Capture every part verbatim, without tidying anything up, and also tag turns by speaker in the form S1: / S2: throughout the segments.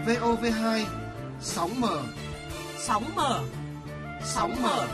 S1: vê o vê hai, sóng mở.
S2: Sóng mở. Sóng mở.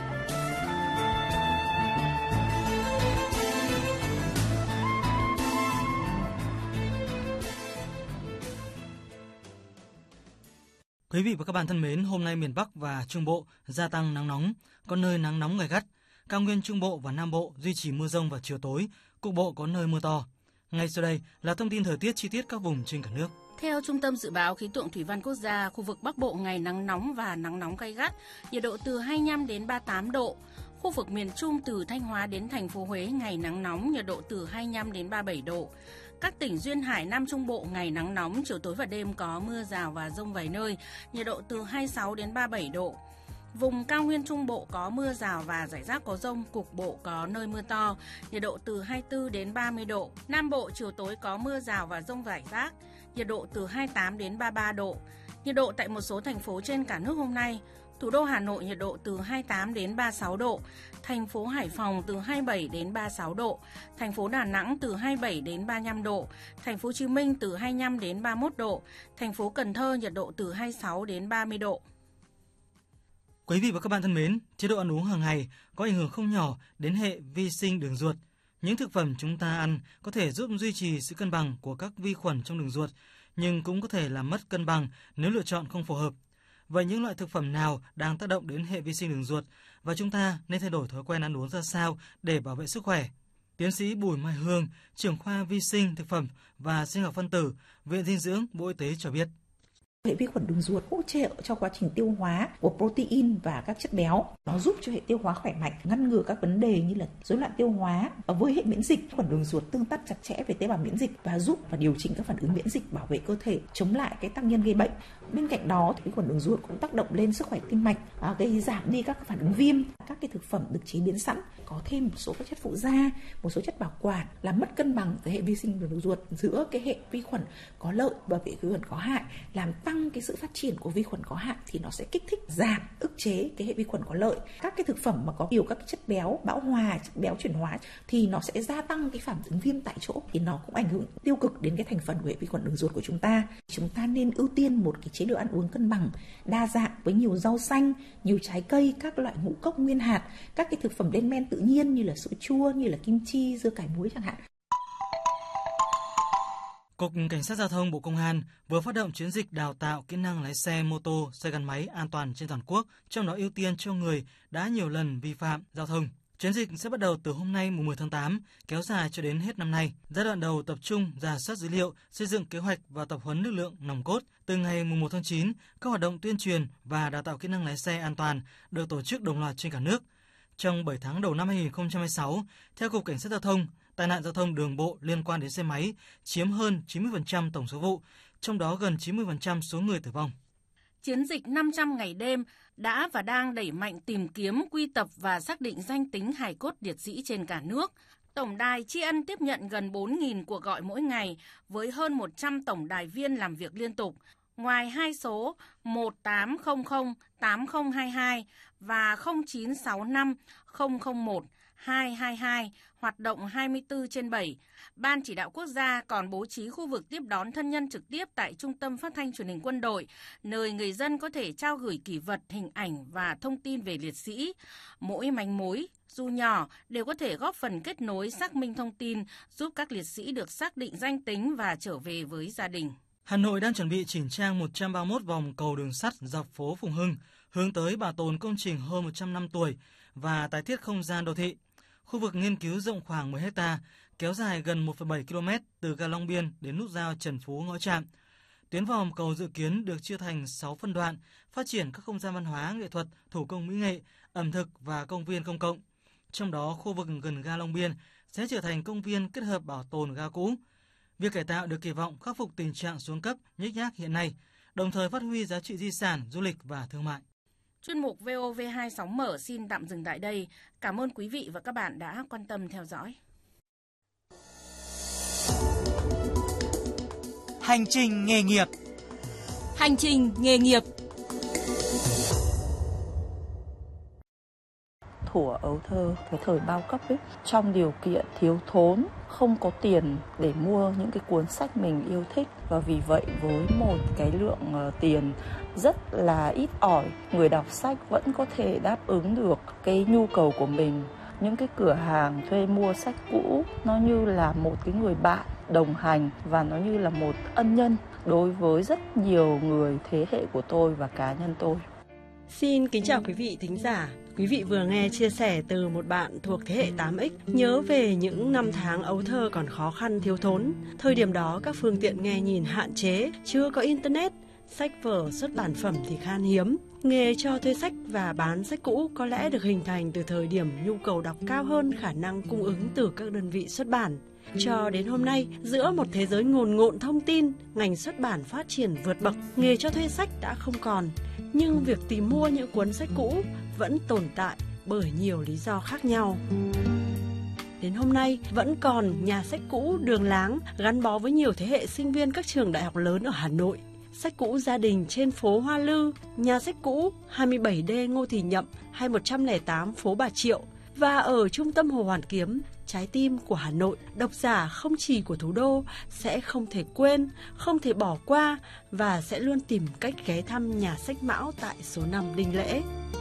S3: Quý vị và các bạn thân mến, hôm nay miền Bắc và Trung Bộ gia tăng nắng nóng, có nơi nắng nóng gay gắt. Cao nguyên Trung Bộ và Nam Bộ duy trì mưa rông vào chiều tối, cục bộ có nơi mưa to. Ngay sau đây là thông tin thời tiết chi tiết các vùng trên cả nước.
S4: Theo Trung tâm Dự báo Khí tượng Thủy văn Quốc gia, khu vực Bắc Bộ ngày nắng nóng và nắng nóng gay gắt, nhiệt độ từ hai mươi lăm đến ba mươi tám độ. Khu vực miền Trung từ Thanh Hóa đến thành phố Huế ngày nắng nóng, nhiệt độ từ hai mươi lăm đến ba mươi bảy độ. Các tỉnh duyên hải Nam Trung Bộ ngày nắng nóng, chiều tối và đêm có mưa rào và dông vài nơi, nhiệt độ từ hai mươi sáu đến ba mươi bảy độ. Vùng cao nguyên Trung Bộ có mưa rào và rải rác có dông, cục bộ có nơi mưa to, nhiệt độ từ hai mươi tư đến ba mươi độ. Nam Bộ chiều tối có mưa rào và dông rải rác, nhiệt độ từ hai mươi tám đến ba mươi ba độ. Nhiệt độ tại một số thành phố trên cả nước hôm nay: thủ đô Hà Nội nhiệt độ từ hai mươi tám đến ba mươi sáu độ, thành phố Hải Phòng từ hai mươi bảy đến ba mươi sáu độ, thành phố Đà Nẵng từ hai mươi bảy đến ba mươi lăm độ, thành phố Hồ Chí Minh từ hai mươi lăm đến ba mươi mốt độ, thành phố Cần Thơ nhiệt độ từ hai mươi sáu đến ba mươi độ.
S3: Quý vị và các bạn thân mến, chế độ ăn uống hàng ngày có ảnh hưởng không nhỏ đến hệ vi sinh đường ruột. Những thực phẩm chúng ta ăn có thể giúp duy trì sự cân bằng của các vi khuẩn trong đường ruột, nhưng cũng có thể làm mất cân bằng nếu lựa chọn không phù hợp. Vậy những loại thực phẩm nào đang tác động đến hệ vi sinh đường ruột và chúng ta nên thay đổi thói quen ăn uống ra sao để bảo vệ sức khỏe? Tiến sĩ Bùi Mai Hương, trưởng khoa vi sinh thực phẩm và sinh học phân tử, Viện Dinh dưỡng, Bộ Y tế cho biết.
S5: Hệ vi khuẩn đường ruột hỗ trợ cho quá trình tiêu hóa của protein và các chất béo. Nó giúp cho hệ tiêu hóa khỏe mạnh, ngăn ngừa các vấn đề như là rối loạn tiêu hóa. Và với hệ miễn dịch, khuẩn đường ruột tương tác chặt chẽ với tế bào miễn dịch và giúp và điều chỉnh các phản ứng miễn dịch, bảo vệ cơ thể chống lại cái tác nhân gây bệnh. Bên cạnh đó, thì khuẩn đường ruột cũng tác động lên sức khỏe tim mạch, gây giảm đi các phản ứng viêm. Các cái thực phẩm được chế biến sẵn có thêm một số các chất phụ gia, một số chất bảo quản, làm mất cân bằng cái hệ vi sinh đường ruột giữa cái hệ vi khuẩn có lợi và hệ vi khuẩn có hại, làm tăng cái sự phát triển của vi khuẩn có hại thì nó sẽ kích thích giảm, ức chế cái hệ vi khuẩn có lợi. Các cái thực phẩm mà có nhiều các chất béo bão hòa, chất béo chuyển hóa thì nó sẽ gia tăng cái phản ứng viêm tại chỗ, thì nó cũng ảnh hưởng tiêu cực đến cái thành phần của hệ vi khuẩn đường ruột của chúng ta. Chúng ta nên ưu tiên một cái chế độ ăn uống cân bằng, đa dạng với nhiều rau xanh, nhiều trái cây, các loại ngũ cốc nguyên hạt, các cái thực phẩm lên men tự nhiên như là sữa chua, như là kim chi, dưa cải muối chẳng hạn.
S3: Cục Cảnh sát Giao thông Bộ Công an vừa phát động chiến dịch đào tạo kỹ năng lái xe mô tô, xe gắn máy an toàn trên toàn quốc, trong đó ưu tiên cho người đã nhiều lần vi phạm giao thông. Chiến dịch sẽ bắt đầu từ hôm nay mùng mười tháng tám, kéo dài cho đến hết năm nay. Giai đoạn đầu tập trung rà soát dữ liệu, xây dựng kế hoạch và tập huấn lực lượng nòng cốt. Từ ngày mùng một tháng chín, các hoạt động tuyên truyền và đào tạo kỹ năng lái xe an toàn được tổ chức đồng loạt trên cả nước. Trong bảy tháng đầu năm hai nghìn không trăm hai mươi sáu, theo Cục Cảnh sát Giao thông, tai nạn giao thông đường bộ liên quan đến xe máy chiếm hơn chín mươi phần trăm tổng số vụ, trong đó gần chín mươi phần trăm số người tử vong.
S4: Chiến dịch năm trăm ngày đêm đã và đang đẩy mạnh tìm kiếm, quy tập và xác định danh tính hài cốt liệt sĩ trên cả nước. Tổng đài tri ân tiếp nhận gần bốn nghìn cuộc gọi mỗi ngày với hơn một trăm tổng đài viên làm việc liên tục. Ngoài hai số một tám không không tám không hai hai và không chín sáu năm không không một hai hai hai hoạt động hai mươi tư trên bảy, Ban Chỉ đạo Quốc gia còn bố trí khu vực tiếp đón thân nhân trực tiếp tại Trung tâm Phát thanh Truyền hình Quân đội, nơi người dân có thể trao gửi kỷ vật, hình ảnh và thông tin về liệt sĩ. Mỗi manh mối, dù nhỏ, đều có thể góp phần kết nối xác minh thông tin, giúp các liệt sĩ được xác định danh tính và trở về với gia đình.
S3: Hà Nội đang chuẩn bị chỉnh trang một trăm ba mươi mốt vòng cầu đường sắt dọc phố Phùng Hưng, hướng tới bảo tồn công trình hơn một trăm năm tuổi và tái thiết không gian đô thị. Khu vực nghiên cứu rộng khoảng mười héc ta, kéo dài gần một phẩy bảy ki lô mét từ ga Long Biên đến nút giao Trần Phú Ngõ Trạm. Tuyến vòng cầu dự kiến được chia thành sáu phân đoạn, phát triển các không gian văn hóa, nghệ thuật, thủ công mỹ nghệ, ẩm thực và công viên công cộng. Trong đó, khu vực gần ga Long Biên sẽ trở thành công viên kết hợp bảo tồn ga cũ. Việc cải tạo được kỳ vọng khắc phục tình trạng xuống cấp, nhếch nhác hiện nay, đồng thời phát huy giá trị di sản, du lịch và thương mại.
S4: Chuyên mục vê o vê hai sóng mở xin tạm dừng tại đây. Cảm ơn quý vị và các bạn đã quan tâm theo dõi.
S2: Hành trình nghề nghiệp.
S6: Hành trình nghề nghiệp. thuở ấu thơ, cái thời bao cấp ấy, trong điều kiện thiếu thốn, không có tiền để mua những cái cuốn sách mình yêu thích, và vì vậy với một cái lượng uh, tiền rất là ít ỏi, người đọc sách vẫn có thể đáp ứng được cái nhu cầu của mình. Những cái cửa hàng thuê mua sách cũ nó như là một cái người bạn đồng hành, và nó như là một ân nhân đối với rất nhiều người thế hệ của tôi và cá nhân tôi.
S7: Xin kính chào quý vị thính giả. Quý vị vừa nghe chia sẻ từ một bạn thuộc thế hệ tám ích nhớ về những năm tháng ấu thơ còn khó khăn thiếu thốn. Thời điểm đó các phương tiện nghe nhìn hạn chế, chưa có internet, sách vở xuất bản phẩm thì khan hiếm. Nghề cho thuê sách và bán sách cũ có lẽ được hình thành từ thời điểm nhu cầu đọc cao hơn khả năng cung ứng từ các đơn vị xuất bản. Cho đến hôm nay, giữa một thế giới ngồn ngộn thông tin, ngành xuất bản phát triển vượt bậc, nghề cho thuê sách đã không còn. Nhưng việc tìm mua những cuốn sách cũ vẫn tồn tại bởi nhiều lý do khác nhau. Đến hôm nay, vẫn còn nhà sách cũ Đường Láng gắn bó với nhiều thế hệ sinh viên các trường đại học lớn ở Hà Nội. Sách cũ gia đình trên phố Hoa Lư, nhà sách cũ hai mươi bảy D Ngô Thì Nhậm hay một trăm lẻ tám phố Bà Triệu. Và ở trung tâm Hồ Hoàn Kiếm, trái tim của Hà Nội, độc giả không chỉ của thủ đô sẽ không thể quên, không thể bỏ qua và sẽ luôn tìm cách ghé thăm nhà sách Mão tại số năm Đinh Lễ.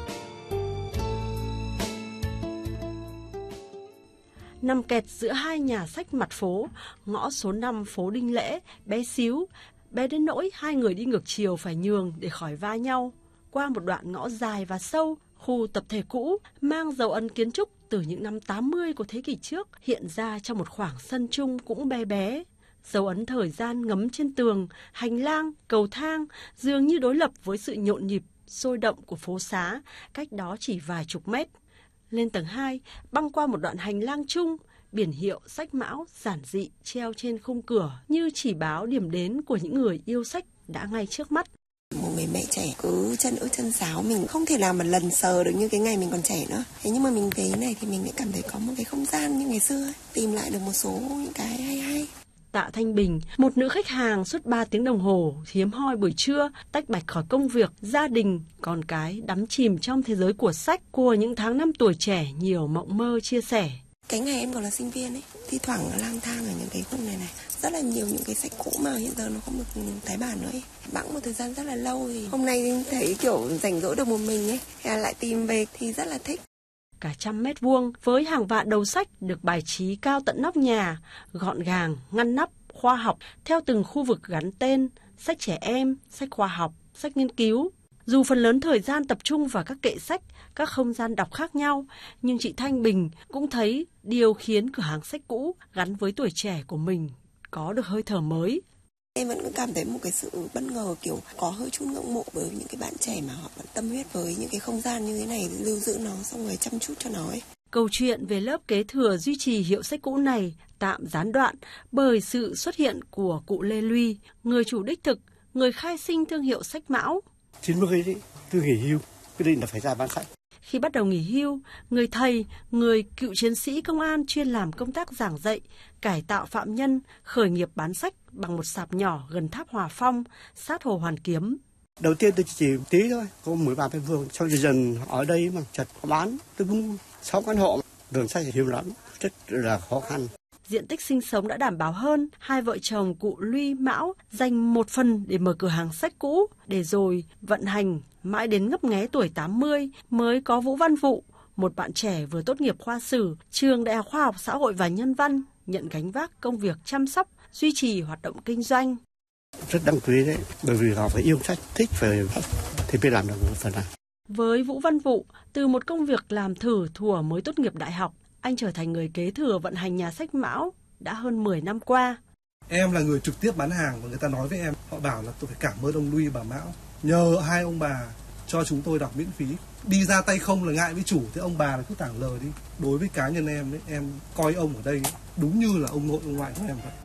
S7: Nằm kẹt giữa hai nhà sách mặt phố, ngõ số năm phố Đinh Lễ, bé xíu, bé đến nỗi hai người đi ngược chiều phải nhường để khỏi va nhau. Qua một đoạn ngõ dài và sâu, khu tập thể cũ mang dấu ấn kiến trúc từ những năm tám mươi của thế kỷ trước hiện ra trong một khoảng sân chung cũng bé bé. Dấu ấn thời gian ngấm trên tường, hành lang, cầu thang dường như đối lập với sự nhộn nhịp, sôi động của phố xá, cách đó chỉ vài chục mét. Lên tầng hai, băng qua một đoạn hành lang chung, biển hiệu sách Mão giản dị treo trên khung cửa như chỉ báo điểm đến của những người yêu sách đã ngay trước mắt.
S8: Một người mẹ trẻ cứ chân ướt chân sáo, mình không thể nào mà lần sờ được như cái ngày mình còn trẻ nữa. Thế nhưng mà mình về này thì mình lại cảm thấy có một cái không gian như ngày xưa, tìm lại được một số những cái hay hay.
S7: Tạ Thanh Bình, một nữ khách hàng suốt ba tiếng đồng hồ, hiếm hoi buổi trưa, tách bạch khỏi công việc, gia đình, con cái, đắm chìm trong thế giới của sách, của những tháng năm tuổi trẻ nhiều mộng mơ chia sẻ.
S8: Cái ngày em còn là sinh viên ấy, thi thoảng lang thang ở những cái khu này này, rất là nhiều những cái sách cũ mà hiện giờ nó không được tái bản nữa ấy. Bẵng một thời gian rất là lâu thì hôm nay thấy kiểu rảnh rỗi được một mình ấy, lại tìm về thì rất là thích.
S7: Cả trăm mét vuông với hàng vạn đầu sách được bài trí cao tận nóc nhà, gọn gàng, ngăn nắp, khoa học theo từng khu vực gắn tên, sách trẻ em, sách khoa học, sách nghiên cứu. Dù phần lớn thời gian tập trung vào các kệ sách, các không gian đọc khác nhau, nhưng chị Thanh Bình cũng thấy điều khiến cửa hàng sách cũ gắn với tuổi trẻ của mình có được hơi thở mới.
S8: Em vẫn cảm thấy một cái sự bất ngờ, kiểu có hơi chút ngưỡng mộ với những cái bạn trẻ mà họ vẫn tâm huyết với những cái không gian như thế này, lưu giữ nó xong rồi chăm chút cho nó ấy.
S7: Câu chuyện về lớp kế thừa duy trì hiệu sách cũ này tạm gián đoạn bởi sự xuất hiện của cụ Lê Luy, người chủ đích thực, người khai sinh thương hiệu sách Mão.
S9: chín mươi đấy, tôi nghỉ hưu, quyết định là phải ra bán sách.
S7: Khi bắt đầu nghỉ hưu, người thầy, người cựu chiến sĩ công an chuyên làm công tác giảng dạy, cải tạo phạm nhân, khởi nghiệp bán sách bằng một sạp nhỏ gần tháp Hòa Phong, sát Hồ Hoàn Kiếm.
S9: Đầu tiên tôi chỉ tí thôi, có mười ba mét vuông, sau dần dần ở đây mà chật bán, tôi cũng sáu căn hộ, đường sách hiếm lắm, rất là khó khăn.
S7: Diện tích sinh sống đã đảm bảo hơn, hai vợ chồng cụ Luy Mão dành một phần để mở cửa hàng sách cũ, để rồi vận hành mãi đến ngấp nghé tuổi tám mươi mới có Vũ Văn Vụ, một bạn trẻ vừa tốt nghiệp khoa sử, trường Đại học Khoa học Xã hội và Nhân văn, nhận gánh vác công việc chăm sóc, duy trì hoạt động kinh doanh.
S9: Rất đáng quý đấy, bởi vì họ phải yêu sách, thích về sách thì mới làm được một phần này.
S7: Với Vũ Văn Vụ, từ một công việc làm thử thuở mới tốt nghiệp đại học, anh trở thành người kế thừa vận hành nhà sách Mão đã hơn mười năm qua.
S1: Em là người trực tiếp bán hàng và người ta nói với em, họ bảo là tôi phải cảm ơn ông Luy, bà Mão. Nhờ hai ông bà cho chúng tôi đọc miễn phí. Đi ra tay không là ngại với chủ, thế ông bà là cứ tảng lờ đi. Đối với cá nhân em, đấy, em coi ông ở đây đúng như là ông nội ông ngoại của em vậy.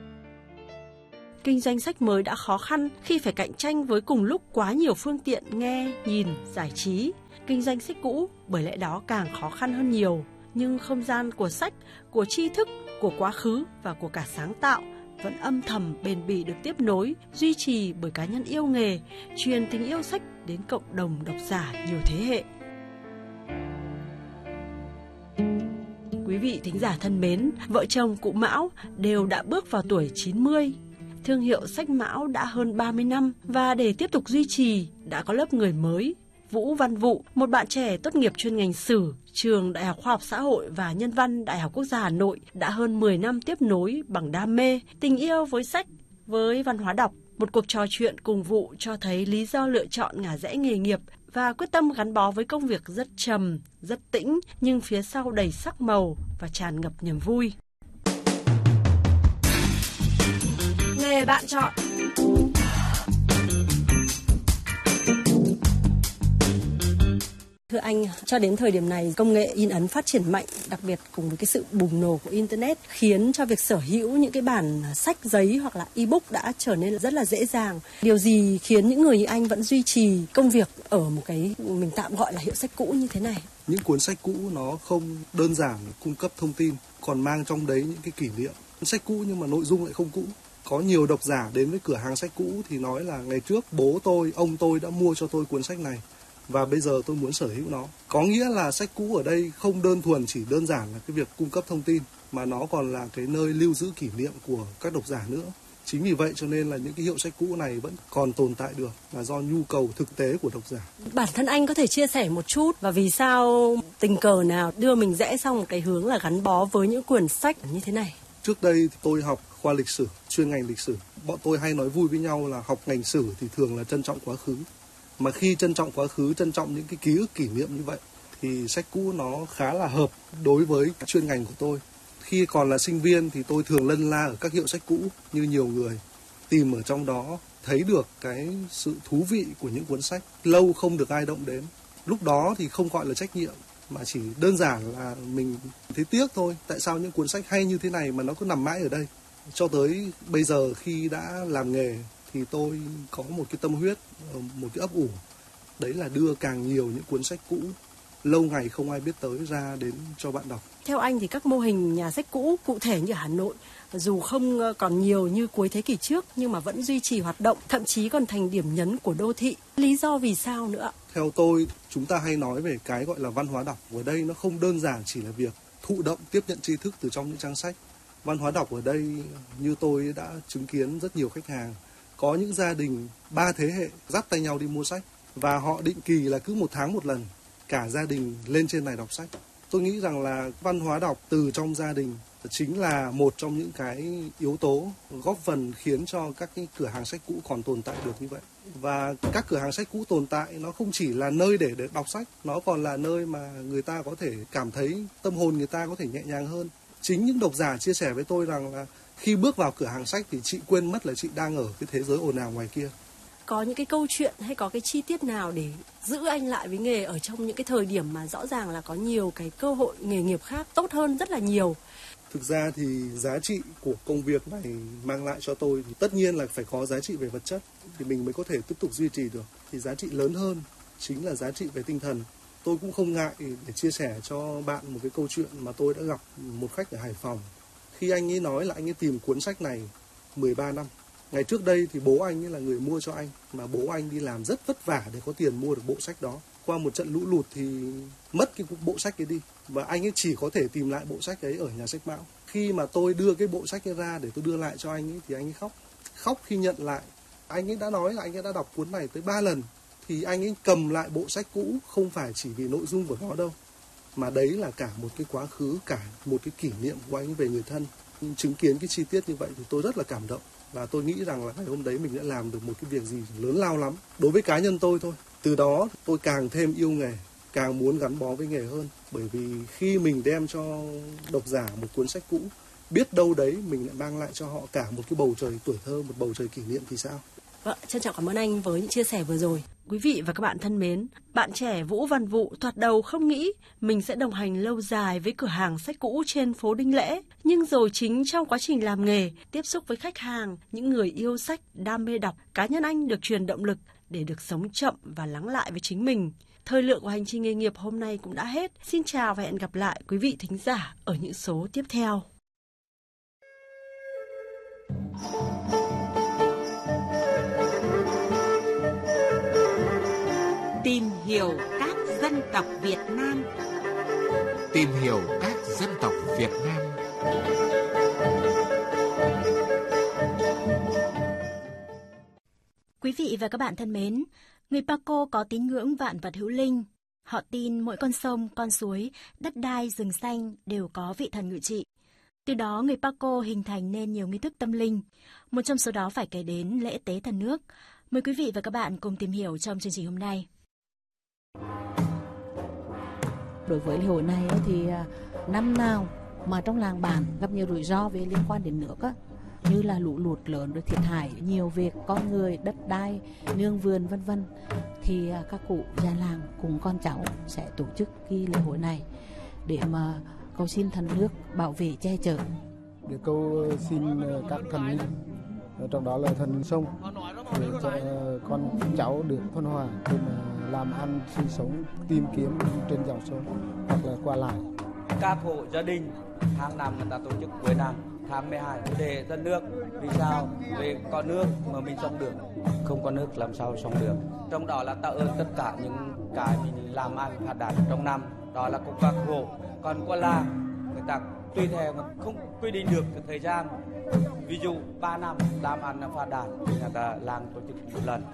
S7: Kinh doanh sách mới đã khó khăn khi phải cạnh tranh với cùng lúc quá nhiều phương tiện nghe, nhìn, giải trí. Kinh doanh sách cũ bởi lẽ đó càng khó khăn hơn nhiều. Nhưng không gian của sách, của tri thức, của quá khứ và của cả sáng tạo vẫn âm thầm bền bỉ được tiếp nối, duy trì bởi cá nhân yêu nghề, truyền tình yêu sách đến cộng đồng độc giả nhiều thế hệ. Quý vị thính giả thân mến, vợ chồng cụ Mão đều đã bước vào tuổi chín mươi. Thương hiệu sách Mão đã hơn ba mươi năm và để tiếp tục duy trì đã có lớp người mới. Vũ Văn Vụ, một bạn trẻ tốt nghiệp chuyên ngành sử, trường Đại học Khoa học Xã hội và Nhân văn Đại học Quốc gia Hà Nội, đã hơn mười năm tiếp nối bằng đam mê, tình yêu với sách, với văn hóa đọc. Một cuộc trò chuyện cùng Vụ cho thấy lý do lựa chọn ngả rẽ nghề nghiệp và quyết tâm gắn bó với công việc rất trầm, rất tĩnh, nhưng phía sau đầy sắc màu và tràn ngập niềm vui.
S10: Nghề bạn chọn.
S7: Thưa anh, cho đến thời điểm này, công nghệ in ấn phát triển mạnh, đặc biệt cùng với cái sự bùng nổ của Internet, khiến cho việc sở hữu những cái bản sách giấy hoặc là e-book đã trở nên rất là dễ dàng. Điều gì khiến những người như anh vẫn duy trì công việc ở một cái mình tạm gọi là hiệu sách cũ như thế này?
S1: Những cuốn sách cũ nó không đơn giản cung cấp thông tin, còn mang trong đấy những cái kỷ niệm. Cuốn sách cũ nhưng mà nội dung lại không cũ. Có nhiều độc giả đến với cửa hàng sách cũ thì nói là ngày trước bố tôi, ông tôi đã mua cho tôi cuốn sách này và bây giờ tôi muốn sở hữu nó. Có nghĩa là sách cũ ở đây không đơn thuần chỉ đơn giản là cái việc cung cấp thông tin, mà nó còn là cái nơi lưu giữ kỷ niệm của các độc giả nữa. Chính vì vậy cho nên là những cái hiệu sách cũ này vẫn còn tồn tại được là do nhu cầu thực tế của độc giả.
S7: Bản thân anh có thể chia sẻ một chút và vì sao tình cờ nào đưa mình rẽ sang một cái hướng là gắn bó với những quyển sách như thế này?
S1: Trước đây thì tôi học khoa lịch sử, chuyên ngành lịch sử. Bọn tôi hay nói vui với nhau là học ngành sử thì thường là trân trọng quá khứ. Mà khi trân trọng quá khứ, trân trọng những cái ký ức kỷ niệm như vậy thì sách cũ nó khá là hợp đối với chuyên ngành của tôi. Khi còn là sinh viên thì tôi thường lân la ở các hiệu sách cũ như nhiều người, tìm ở trong đó thấy được cái sự thú vị của những cuốn sách lâu không được ai động đến. Lúc đó thì không gọi là trách nhiệm, mà chỉ đơn giản là mình thấy tiếc thôi. Tại sao những cuốn sách hay như thế này mà nó cứ nằm mãi ở đây? Cho tới bây giờ khi đã làm nghề thì tôi có một cái tâm huyết, một cái ấp ủ. Đấy là đưa càng nhiều những cuốn sách cũ lâu ngày không ai biết tới ra đến cho bạn đọc.
S7: Theo anh thì các mô hình nhà sách cũ cụ thể như Hà Nội, dù không còn nhiều như cuối thế kỷ trước nhưng mà vẫn duy trì hoạt động, thậm chí còn thành điểm nhấn của đô thị. Lý do vì sao nữa?
S1: Theo tôi, chúng ta hay nói về cái gọi là văn hóa đọc. Ở đây nó không đơn giản chỉ là việc thụ động tiếp nhận tri thức từ trong những trang sách. Văn hóa đọc ở đây như tôi đã chứng kiến rất nhiều khách hàng. Có những gia đình ba thế hệ dắt tay nhau đi mua sách và họ định kỳ là cứ một tháng một lần cả gia đình lên trên này đọc sách. Tôi nghĩ rằng là văn hóa đọc từ trong gia đình chính là một trong những cái yếu tố góp phần khiến cho các cái cửa hàng sách cũ còn tồn tại được như vậy. Và các cửa hàng sách cũ tồn tại nó không chỉ là nơi để, để đọc sách, nó còn là nơi mà người ta có thể cảm thấy tâm hồn người ta có thể nhẹ nhàng hơn. Chính những độc giả chia sẻ với tôi rằng là khi bước vào cửa hàng sách thì chị quên mất là chị đang ở cái thế giới ồn ào ngoài kia.
S7: Có những cái câu chuyện hay có cái chi tiết nào để giữ anh lại với nghề ở trong những cái thời điểm mà rõ ràng là có nhiều cái cơ hội nghề nghiệp khác tốt hơn rất là nhiều?
S1: Thực ra thì giá trị của công việc này mang lại cho tôi thì tất nhiên là phải có giá trị về vật chất thì mình mới có thể tiếp tục duy trì được. Thì giá trị lớn hơn chính là giá trị về tinh thần. Tôi cũng không ngại để chia sẻ cho bạn một cái câu chuyện mà tôi đã gặp một khách ở Hải Phòng. Khi anh ấy nói là anh ấy tìm cuốn sách này mười ba năm. Ngày trước đây thì bố anh ấy là người mua cho anh, mà bố anh đi làm rất vất vả để có tiền mua được bộ sách đó. Qua một trận lũ lụt thì mất cái bộ sách ấy đi, và anh ấy chỉ có thể tìm lại bộ sách ấy ở nhà sách Mão. Khi mà tôi đưa cái bộ sách ấy ra để tôi đưa lại cho anh ấy thì anh ấy khóc. Khóc khi nhận lại. Anh ấy đã nói là anh ấy đã đọc cuốn này tới ba lần. Thì anh ấy cầm lại bộ sách cũ không phải chỉ vì nội dung của nó đâu, mà đấy là cả một cái quá khứ, cả một cái kỷ niệm của anh ấy về người thân. Chứng kiến cái chi tiết như vậy thì tôi rất là cảm động. Và tôi nghĩ rằng là ngày hôm đấy mình đã làm được một cái việc gì lớn lao lắm. Đối với cá nhân tôi thôi. Từ đó tôi càng thêm yêu nghề, càng muốn gắn bó với nghề hơn. Bởi vì khi mình đem cho độc giả một cuốn sách cũ, biết đâu đấy mình lại mang lại cho họ cả một cái bầu trời tuổi thơ, một bầu trời kỷ niệm thì sao?
S7: Vâng, trân trọng cảm ơn anh với những chia sẻ vừa rồi. Quý vị và các bạn thân mến, bạn trẻ Vũ Văn Vụ thoạt đầu không nghĩ mình sẽ đồng hành lâu dài với cửa hàng sách cũ trên phố Đinh Lễ. Nhưng rồi chính trong quá trình làm nghề, tiếp xúc với khách hàng, những người yêu sách, đam mê đọc, cá nhân anh được truyền động lực để được sống chậm và lắng lại với chính mình. Thời lượng của hành trình nghề nghiệp hôm nay cũng đã hết. Xin chào và hẹn gặp lại quý vị thính giả ở những số tiếp theo.
S2: Tìm hiểu các dân tộc Việt Nam.
S11: Tìm hiểu các dân tộc Việt Nam.
S12: Quý vị và các bạn thân mến, người Paco có tín ngưỡng vạn vật hữu linh. Họ tin mỗi con sông, con suối, đất đai, rừng xanh đều có vị thần ngự trị. Từ đó người Paco hình thành nên nhiều nghi thức tâm linh. Một trong số đó phải kể đến lễ tế thần nước. Mời quý vị và các bạn cùng tìm hiểu trong chương trình hôm nay.
S13: Đối với lễ hội này thì năm nào mà trong làng bản gặp nhiều rủi ro về liên quan đến nước á, như là lũ lụt lớn, rồi thiệt hại nhiều về con người, đất đai, nương vườn vân vân, thì các cụ già làng cùng con cháu sẽ tổ chức cái lễ hội này để mà cầu xin thần nước bảo vệ che chở.
S14: Để cầu xin các thần linh, trong đó là thần sông, để cho con cháu được thuần hòa để mà làm ăn sinh sống, tìm kiếm trên dòng sông hoặc là qua lại.
S15: Các hộ gia đình hàng năm người ta tổ chức cuối năm tháng mười hai để dân nước. Vì sao? Vì có nước mà mình sống được, không có nước làm sao sống được. Trong đó là tạ ơn tất cả những cái mình làm ăn phát đạt trong năm, đó là của các hộ. Còn qua làng người ta tùy theo không quy định được cái thời gian, ví dụ ba năm làm ăn là phát đạt thì người ta làng tổ chức một lần.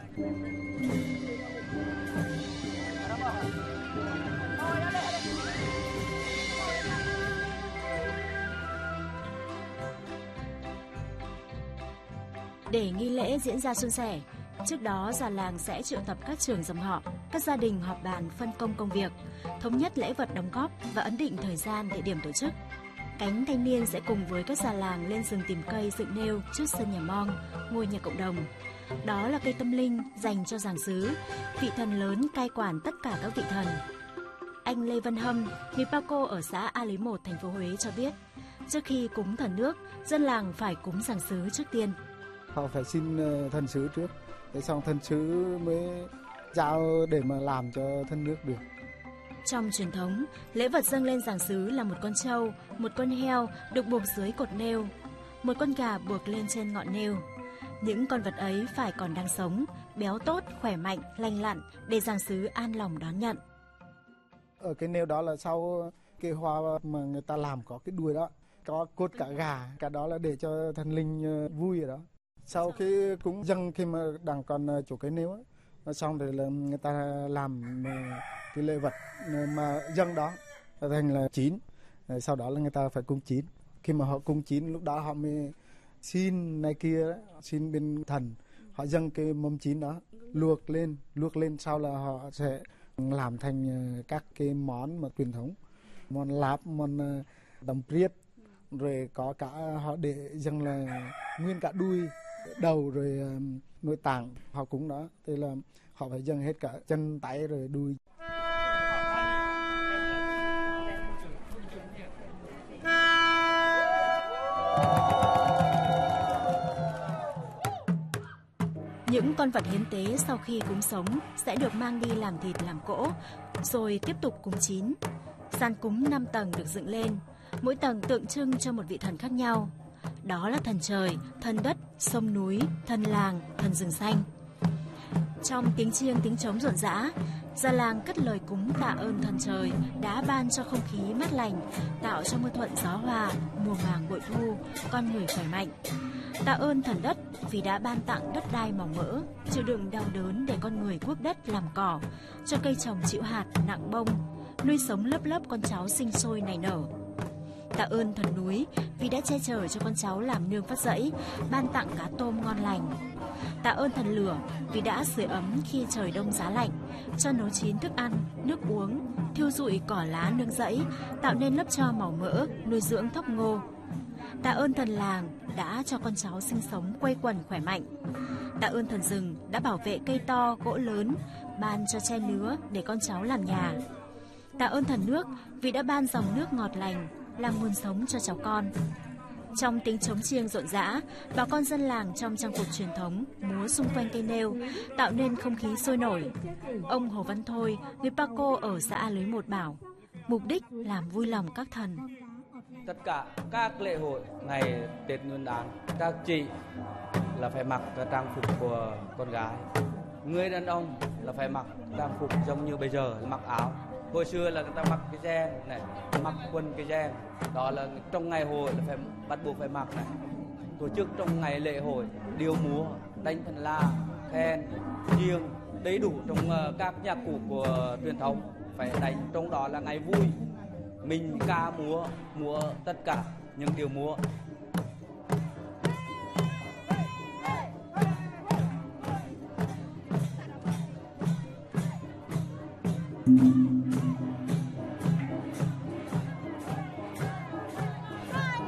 S12: Để nghi lễ diễn ra suôn sẻ, trước đó già làng sẽ triệu tập các trưởng dòng họ, các gia đình họp bàn phân công công việc, thống nhất lễ vật đóng góp và ấn định thời gian, địa điểm tổ chức. Cánh thanh niên sẽ cùng với các già làng lên rừng tìm cây dựng nêu trước sân nhà mong, ngôi nhà cộng đồng. Đó là cây tâm linh dành cho giàng xứ, vị thần lớn cai quản tất cả các vị thần. Anh Lê Văn Hâm, người Paco ở xã A Lý một, thành phố Huế cho biết, trước khi cúng thần nước, dân làng phải cúng giàng xứ trước tiên.
S14: Họ phải xin thần sứ trước, để xong thần sứ mới giao để mà làm cho thần nước được.
S12: Trong truyền thống, lễ vật dâng lên giàng xứ là một con trâu, một con heo được buộc dưới cột nêu, một con gà buộc lên trên ngọn nêu. Những con vật ấy phải còn đang sống, béo tốt, khỏe mạnh, lành lặn để giàng xứ an lòng đón nhận.
S14: Ở cái nêu đó là sau cái hoa mà người ta làm có cái đuôi đó, có cốt cả gà, cả đó là để cho thần linh vui ở đó. Sau khi cúng dâng khi mà đang còn chỗ cái nêu ấy, xong rồi là người ta làm cái lễ vật mà dâng đó thành là chín, sau đó là người ta phải cúng chín. Khi mà họ cúng chín lúc đó họ mới xin này kia, xin bên thần, họ dâng cái mâm chín đó, luộc lên, luộc lên sau là họ sẽ làm thành các cái món mà truyền thống, món lạp, món đầm priết, rồi có cả họ để dâng là nguyên cả đuôi, đầu rồi nội tạng họ cúng đó, thì là họ phải dâng hết cả chân tay rồi đuôi.
S12: Những con vật hiến tế sau khi cúng sống sẽ được mang đi làm thịt làm cỗ, rồi tiếp tục cúng chín. Gian cúng năm tầng được dựng lên, mỗi tầng tượng trưng cho một vị thần khác nhau. Đó là thần trời, thần đất, sông núi, thần làng, thần rừng xanh. Trong tiếng chiêng tiếng trống rộn rã, già làng cất lời cúng tạ ơn thần trời đã ban cho không khí mát lành, tạo cho mưa thuận gió hòa, mùa màng bội thu, con người khỏe mạnh. Tạ ơn thần đất vì đã ban tặng đất đai màu mỡ, chịu đựng đau đớn để con người cuốc đất làm cỏ, cho cây trồng chịu hạt nặng bông, nuôi sống lớp lớp con cháu sinh sôi nảy nở. Tạ ơn thần núi vì đã che chở cho con cháu làm nương phát dẫy, ban tặng cá tôm ngon lành. Tạ ơn thần lửa vì đã sưởi ấm khi trời đông giá lạnh, cho nấu chín thức ăn, nước uống, thiêu rụi cỏ lá nương rẫy, tạo nên lớp tro màu mỡ, nuôi dưỡng thóc ngô. Tạ ơn thần làng đã cho con cháu sinh sống quây quần khỏe mạnh. Tạ ơn thần rừng đã bảo vệ cây to, gỗ lớn, ban cho tre nứa để con cháu làm nhà. Tạ ơn thần nước vì đã ban dòng nước ngọt lành, làm nguồn sống cho cháu con. Trong tiếng trống chiêng rộn rã, bà con dân làng trong trang phục truyền thống múa xung quanh cây nêu, tạo nên không khí sôi nổi. Ông Hồ Văn Thôi, người Paco ở xã A Lưới một bảo, mục đích làm vui lòng các thần.
S15: Tất cả các lễ hội ngày Tết Nguyên đán, các chị là phải mặc trang phục của con gái, người đàn ông là phải mặc trang phục giống như bây giờ là mặc áo, Hồi xưa là người ta mặc cái gen này, mặc quần cái gen, đó là trong ngày hội là phải bắt buộc phải mặc này. Tổ chức trong ngày lễ hội, điệu múa, đánh thần la, khen, chiêng, đầy đủ trong uh, các nhạc cụ của truyền thống, phải đánh trong đó là ngày vui. Mình ca múa, múa tất cả những điệu múa.
S11: Thank you.